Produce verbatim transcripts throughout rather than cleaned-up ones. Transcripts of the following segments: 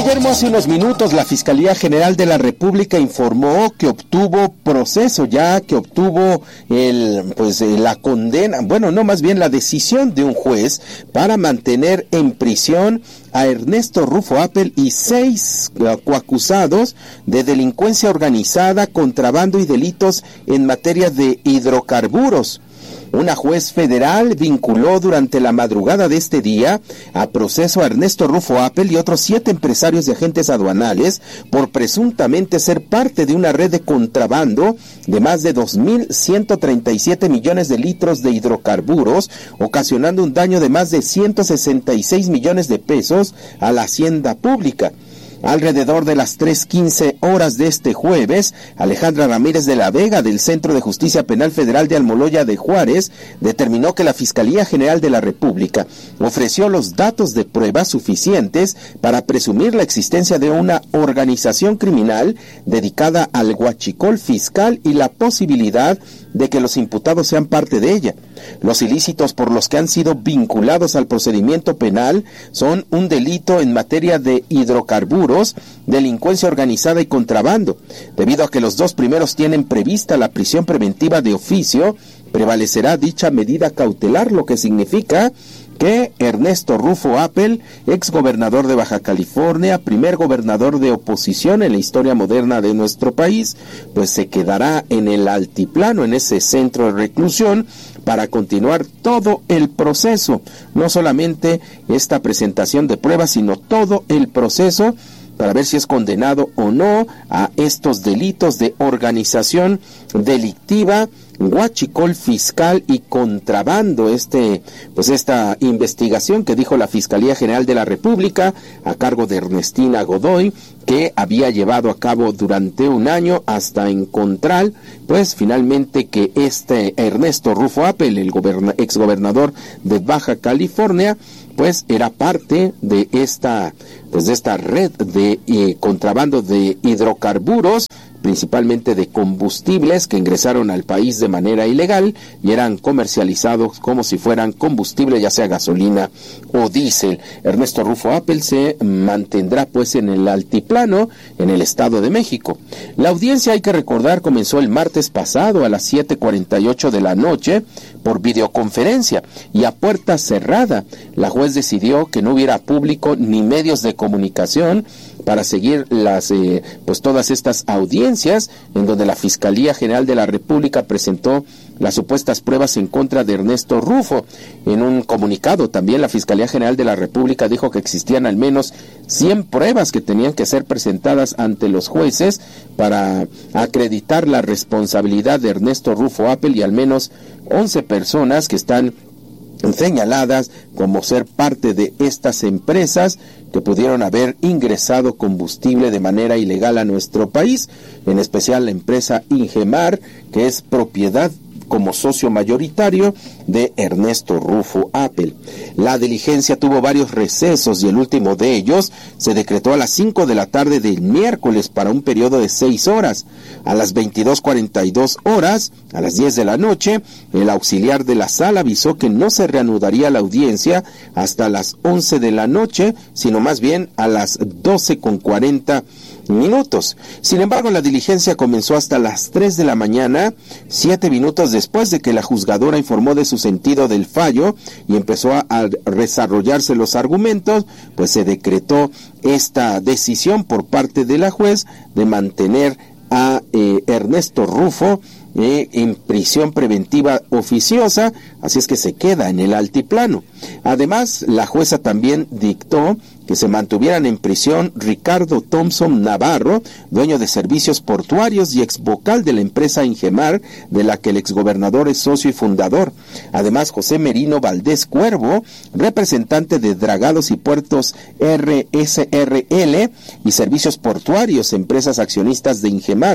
Guillermo, hace unos minutos la Fiscalía General de la República informó que obtuvo proceso ya, que obtuvo el, pues, la condena, bueno, no, más bien la decisión de un juez para mantener en prisión a Ernesto Rufo Appel y seis coacusados de delincuencia organizada, contrabando y delitos en materia de hidrocarburos. Una juez federal vinculó durante la madrugada de este día a proceso a Ernesto Rufo Appel y otros siete empresarios y agentes aduanales por presuntamente ser parte de una red de contrabando de más de dos mil ciento treinta y siete millones de litros de hidrocarburos, ocasionando un daño de más de ciento sesenta y seis millones de pesos a la hacienda pública. Alrededor de las tres quince horas de este jueves, Alejandra Ramírez de la Vega, del Centro de Justicia Penal Federal de Almoloya de Juárez, determinó que la Fiscalía General de la República ofreció los datos de pruebas suficientes para presumir la existencia de una organización criminal dedicada al huachicol fiscal y la posibilidad de que los imputados sean parte de ella. Los ilícitos por los que han sido vinculados al procedimiento penal son un delito en materia de hidrocarburos, delincuencia organizada y contrabando. Debido a que los dos primeros tienen prevista la prisión preventiva de oficio, prevalecerá dicha medida cautelar, lo que significa que Ernesto Rufo Appel, ex gobernador de Baja California, primer gobernador de oposición en la historia moderna de nuestro país, pues se quedará en el altiplano, en ese centro de reclusión, para continuar todo el proceso, no solamente esta presentación de pruebas, sino todo el proceso para ver si es condenado o no a estos delitos de organización delictiva, huachicol fiscal y contrabando. Este, pues esta investigación que dijo la Fiscalía General de la República a cargo de Ernestina Godoy, que había llevado a cabo durante un año hasta encontrar, pues finalmente que este Ernesto Rufo Appel, el goberna, exgobernador de Baja California, pues era parte de esta, pues de esta red de eh, contrabando de hidrocarburos, principalmente de combustibles que ingresaron al país de manera ilegal y eran comercializados como si fueran combustible, ya sea gasolina o diésel. Ernesto Rufo Appel se mantendrá pues en el altiplano, en el Estado de México. La audiencia, hay que recordar, comenzó el martes pasado a las siete cuarenta y ocho de la noche por videoconferencia y a puerta cerrada. La juez decidió que no hubiera público ni medios de comunicación para seguir las eh, pues todas estas audiencias en donde la Fiscalía General de la República presentó las supuestas pruebas en contra de Ernesto Rufo. En un comunicado también la Fiscalía General de la República dijo que existían al menos cien pruebas que tenían que ser presentadas ante los jueces para acreditar la responsabilidad de Ernesto Rufo Appel y al menos once personas que están señaladas como ser parte de estas empresas que pudieron haber ingresado combustible de manera ilegal a nuestro país, en especial la empresa Ingemar, que es propiedad como socio mayoritario de Ernesto Rufo Appel. La diligencia tuvo varios recesos y el último de ellos se decretó a las cinco de la tarde del miércoles para un periodo de seis horas. A las veintidós cuarenta y dos horas, a las diez de la noche, el auxiliar de la sala avisó que no se reanudaría la audiencia hasta las once de la noche, sino más bien a las doce con cuarenta minutos. Sin embargo, la diligencia comenzó hasta las tres de la mañana, siete minutos después de que la juzgadora informó de su sentido del fallo y empezó a, a desarrollarse los argumentos, pues se decretó esta decisión por parte de la juez de mantener a eh, Ernesto Rufo Eh, en prisión preventiva oficiosa, así es que se queda en el altiplano. Además, la jueza también dictó que se mantuvieran en prisión Ricardo Thompson Navarro, dueño de servicios portuarios y exvocal de la empresa Ingemar, de la que el exgobernador es socio y fundador. Además, José Merino Valdés Cuervo, representante de Dragados y Puertos R S R L y Servicios Portuarios, empresas accionistas de Ingemar.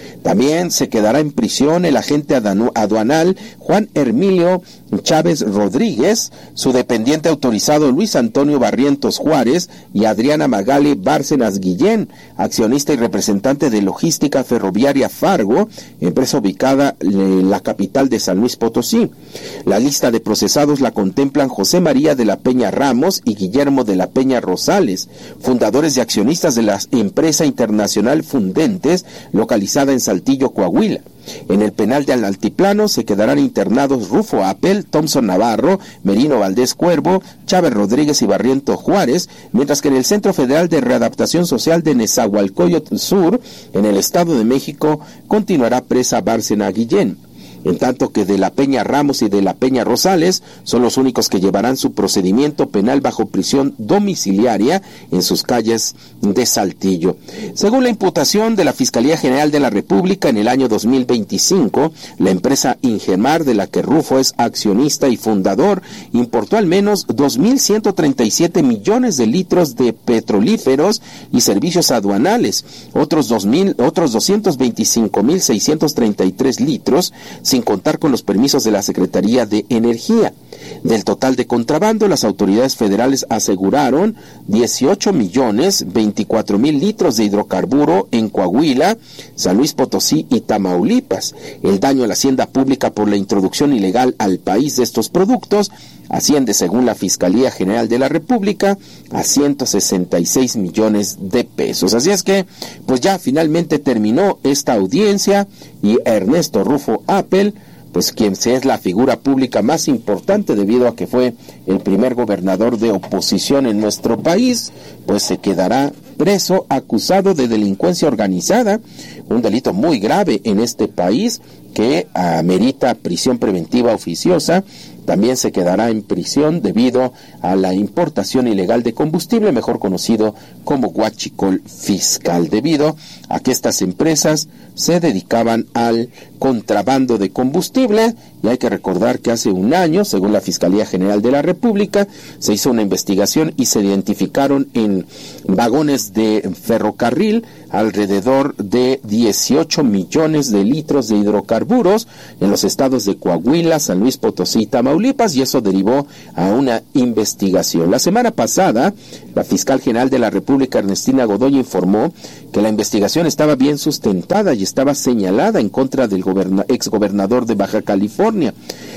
También se quedará en prisión el agente aduanal Juan Hermilio Chávez Rodríguez, su dependiente autorizado Luis Antonio Barrientos Juárez y Adriana Magali Bárcenas Guillén, accionista y representante de Logística Ferroviaria Fargo, empresa ubicada en la capital de San Luis Potosí. La lista de procesados la contemplan José María de la Peña Ramos y Guillermo de la Peña Rosales, fundadores y accionistas de la empresa internacional Fundentes, localizada en Saltillo, Coahuila. En el penal de Altiplano se quedarán internados Rufo Appel, Thompson Navarro, Merino Valdés Cuervo, Chávez Rodríguez y Barrientos Juárez, mientras que en el Centro Federal de Readaptación Social de Nezahualcóyotl Sur, en el Estado de México, continuará presa Bárcena Guillén. En tanto que de la Peña Ramos y de la Peña Rosales son los únicos que llevarán su procedimiento penal bajo prisión domiciliaria en sus calles de Saltillo. Según la imputación de la Fiscalía General de la República, en el año dos mil veinticinco, la empresa Ingemar, de la que Rufo es accionista y fundador, importó al menos dos mil ciento treinta y siete millones de litros de petrolíferos y servicios aduanales, otros dos mil, otros doscientos veinticinco mil seiscientos treinta y tres litros, sin contar con los permisos de la Secretaría de Energía. Del total de contrabando, las autoridades federales aseguraron dieciocho millones veinticuatro mil litros de hidrocarburo en Coahuila, San Luis Potosí y Tamaulipas. El daño a la hacienda pública por la introducción ilegal al país de estos productos asciende, según la Fiscalía General de la República, a ciento sesenta y seis millones de pesos. Así es que, pues ya finalmente terminó esta audiencia y Ernesto Rufo Appel, pues quien es la figura pública más importante debido a que fue el primer gobernador de oposición en nuestro país, pues se quedará preso acusado de delincuencia organizada, un delito muy grave en este país que amerita prisión preventiva oficiosa. También se quedará en prisión debido a la importación ilegal de combustible, mejor conocido como huachicol fiscal, debido a que estas empresas se dedicaban al contrabando de combustible. Y hay que recordar que hace un año, según la Fiscalía General de la República, se hizo una investigación y se identificaron en vagones de ferrocarril alrededor de dieciocho millones de litros de hidrocarburos en los estados de Coahuila, San Luis Potosí y Tamaulipas, y eso derivó a una investigación. La semana pasada, la fiscal general de la República, Ernestina Godoy, informó que la investigación estaba bien sustentada y estaba señalada en contra del goberna- exgobernador de Baja California.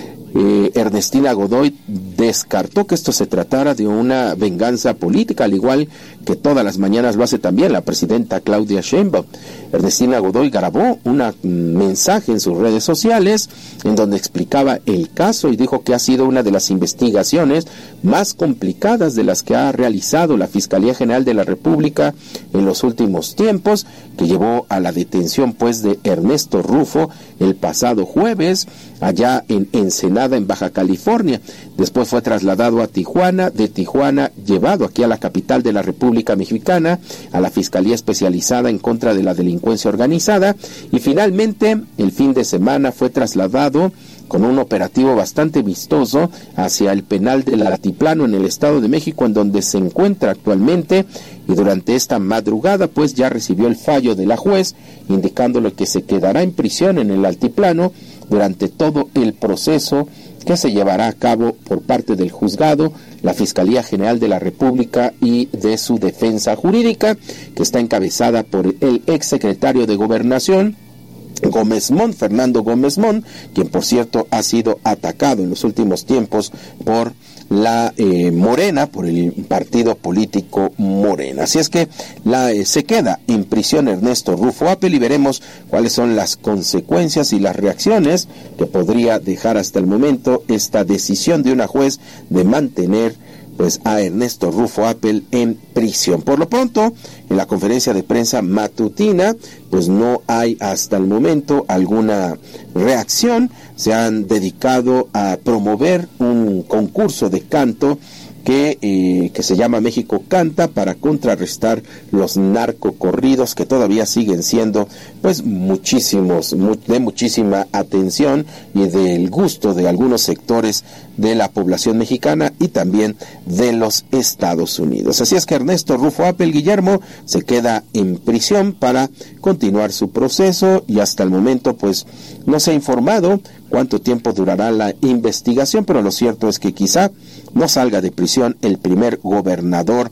Eh, Ernestina Godoy descartó que esto se tratara de una venganza política, al igual que todas las mañanas lo hace también la presidenta Claudia Sheinbaum. Ernestina Godoy grabó un mensaje en sus redes sociales en donde explicaba el caso y dijo que ha sido una de las investigaciones más complicadas de las que ha realizado la Fiscalía General de la República en los últimos tiempos, que llevó a la detención pues de Ernesto Rufo el pasado jueves allá en Ensenada, en Baja California. Después fue trasladado a Tijuana, de Tijuana llevado aquí a la capital de la República Mexicana, a la Fiscalía Especializada en contra de la Delincuencia Organizada, y finalmente el fin de semana fue trasladado con un operativo bastante vistoso hacia el penal del Altiplano en el Estado de México, en donde se encuentra actualmente, y durante esta madrugada pues ya recibió el fallo de la juez indicándole que se quedará en prisión en el Altiplano durante todo el proceso que se llevará a cabo por parte del juzgado, la Fiscalía General de la República y de su defensa jurídica, que está encabezada por el exsecretario de Gobernación, Gómez Mont, Fernando Gómez Mont, quien por cierto ha sido atacado en los últimos tiempos por la eh, Morena, por el partido político Morena. Así es que la, eh, se queda en prisión Ernesto Rufo Appel y veremos cuáles son las consecuencias y las reacciones que podría dejar hasta el momento esta decisión de una juez de mantener pues a Ernesto Rufo Appel en prisión. Por lo pronto, en la conferencia de prensa matutina, pues no hay hasta el momento alguna reacción. Se han dedicado a promover un concurso de canto que, eh, que se llama México Canta, para contrarrestar los narcocorridos que todavía siguen siendo pues muchísimos, mu- de muchísima atención y del gusto de algunos sectores de la población mexicana y también de los Estados Unidos. Así es que Ernesto Rufo Appel, Guillermo, se queda en prisión para continuar su proceso y hasta el momento pues no se ha informado cuánto tiempo durará la investigación, pero lo cierto es que quizá no salga de prisión el primer gobernador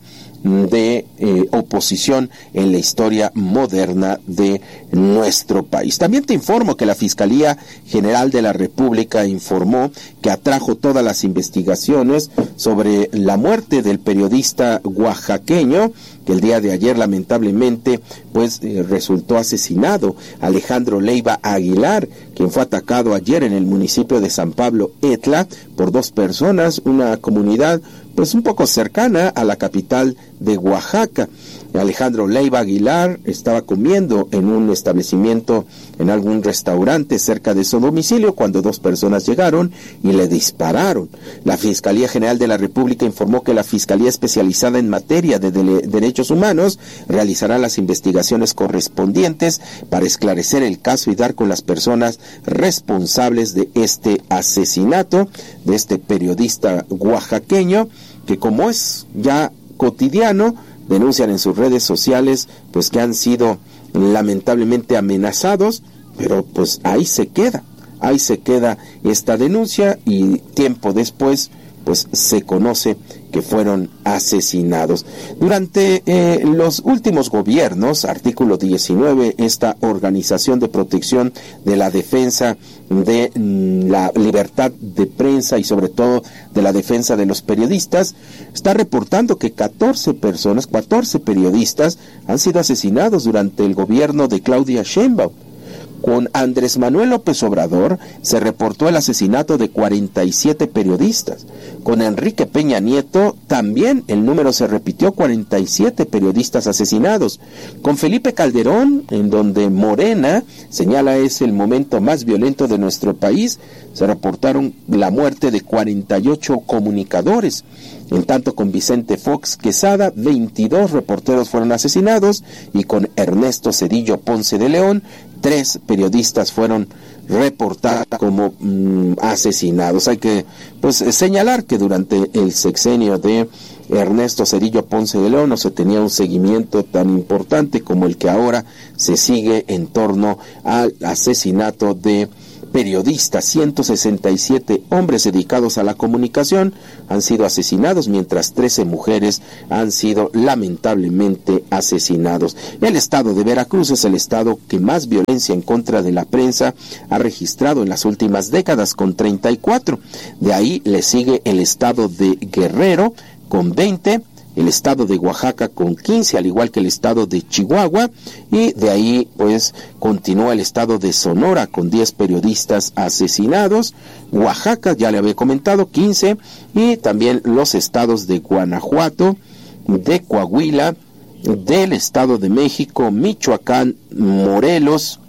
de eh, oposición en la historia moderna de nuestro país. También te informo que la Fiscalía General de la República informó que atrajo todas las investigaciones sobre la muerte del periodista oaxaqueño que el día de ayer lamentablemente pues eh, resultó asesinado, Alejandro Leiva Aguilar, quien fue atacado ayer en el municipio de San Pablo Etla por dos personas, una comunidad pues un poco cercana a la capital de Oaxaca. Alejandro Leiva Aguilar estaba comiendo en un establecimiento, en algún restaurante cerca de su domicilio, cuando dos personas llegaron y le dispararon. La Fiscalía General de la República informó que la Fiscalía Especializada en Materia de Dele- Derechos Humanos realizará las investigaciones correspondientes para esclarecer el caso y dar con las personas responsables de este asesinato, de este periodista oaxaqueño, que como es ya cotidiano, denuncian en sus redes sociales pues que han sido lamentablemente amenazados, pero pues ahí se queda, ahí se queda esta denuncia y tiempo después pues se conoce que fueron asesinados. Durante eh, los últimos gobiernos, artículo diecinueve, esta Organización de Protección de la Defensa de mm, la Libertad de Prensa y sobre todo de la defensa de los periodistas, está reportando que catorce personas, catorce periodistas han sido asesinados durante el gobierno de Claudia Sheinbaum. Con Andrés Manuel López Obrador se reportó el asesinato de cuarenta y siete periodistas. Con Enrique Peña Nieto también el número se repitió, cuarenta y siete periodistas asesinados. Con Felipe Calderón, en donde Morena señala es el momento más violento de nuestro país, se reportaron la muerte de cuarenta y ocho comunicadores. En tanto, con Vicente Fox Quesada, veintidós reporteros fueron asesinados, y con Ernesto Zedillo Ponce de León, tres periodistas fueron reportados como mm, asesinados. Hay que pues señalar que durante el sexenio de Ernesto Zedillo Ponce de León no se tenía un seguimiento tan importante como el que ahora se sigue en torno al asesinato de periodistas. ciento sesenta y siete hombres dedicados a la comunicación han sido asesinados, mientras trece mujeres han sido lamentablemente asesinados. El estado de Veracruz es el estado que más violencia en contra de la prensa ha registrado en las últimas décadas, con treinta y cuatro. De ahí le sigue el estado de Guerrero con veinte, el estado de Oaxaca con quince, al igual que el estado de Chihuahua, y de ahí pues continúa el estado de Sonora con diez periodistas asesinados, Oaxaca, ya le había comentado, quince, y también los estados de Guanajuato, de Coahuila, del estado de México, Michoacán, Morelos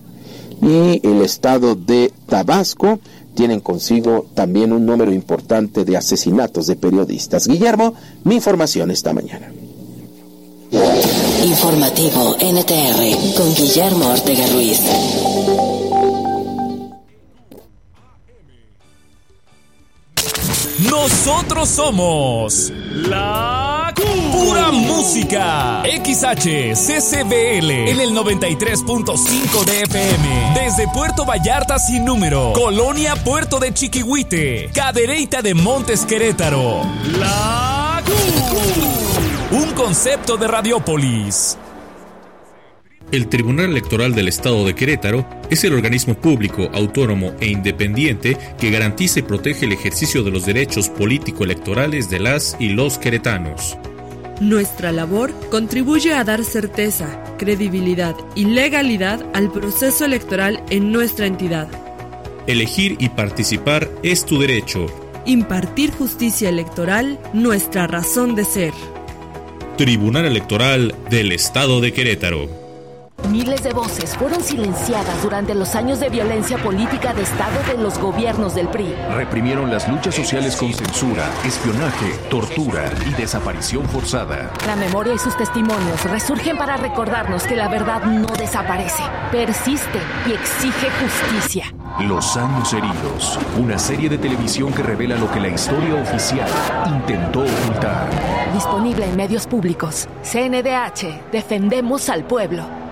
y el estado de Tabasco tienen consigo también un número importante de asesinatos de periodistas. Guillermo, mi información esta mañana. Informativo N T R con Guillermo Ortega Ruiz. Nosotros somos la pura música. X H C C B L en el noventa y tres punto cinco de F M. Desde Puerto Vallarta sin número, Colonia Puerto de Chiquihuite, Cadereyta de Montes, Querétaro. La un concepto de Radiópolis. El Tribunal Electoral del Estado de Querétaro es el organismo público, autónomo e independiente que garantiza y protege el ejercicio de los derechos político-electorales de las y los queretanos. Nuestra labor contribuye a dar certeza, credibilidad y legalidad al proceso electoral en nuestra entidad. Elegir y participar es tu derecho. Impartir justicia electoral, nuestra razón de ser. Tribunal Electoral del Estado de Querétaro. Miles de voces fueron silenciadas durante los años de violencia política de Estado de los gobiernos del P R I. Reprimieron las luchas sociales con censura, espionaje, tortura y desaparición forzada. La memoria y sus testimonios resurgen para recordarnos que la verdad no desaparece, persiste y exige justicia. Los años heridos, una serie de televisión que revela lo que la historia oficial intentó ocultar. Disponible en medios públicos. C N D H, defendemos al pueblo.